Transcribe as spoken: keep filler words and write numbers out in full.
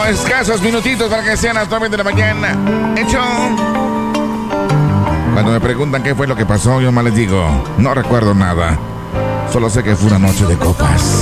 escasos minutitos para que sean las nueve de la mañana. Hecho. Cuando me preguntan qué fue lo que pasó, yo más les digo, no recuerdo nada. Solo sé que fue una noche de copas.